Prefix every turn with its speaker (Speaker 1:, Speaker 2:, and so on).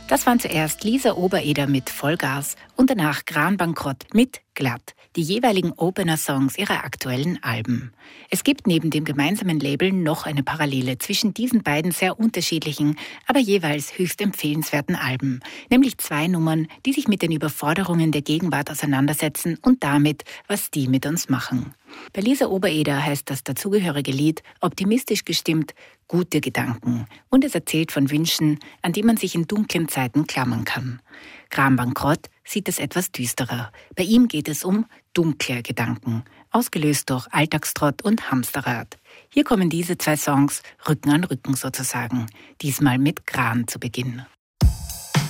Speaker 1: Das waren zuerst Lisa Obereder mit Vollgas und danach Kranbankrott mit Glatt, die jeweiligen Opener-Songs ihrer aktuellen Alben. Es gibt neben dem gemeinsamen Label noch eine Parallele zwischen diesen beiden sehr unterschiedlichen, aber jeweils höchst empfehlenswerten Alben, nämlich 2 Nummern, die sich mit den Überforderungen der Gegenwart auseinandersetzen und damit, was die mit uns machen. Bei Lisa Obereder heißt das dazugehörige Lied optimistisch gestimmt Gute Gedanken und es erzählt von Wünschen, an die man sich in dunklen Zeiten klammern kann. Kranbankrott sieht es etwas düsterer. Bei ihm geht es um dunkle Gedanken, ausgelöst durch Alltagstrott und Hamsterrad. Hier kommen diese 2 Songs Rücken an Rücken sozusagen, diesmal mit Kran zu Beginn.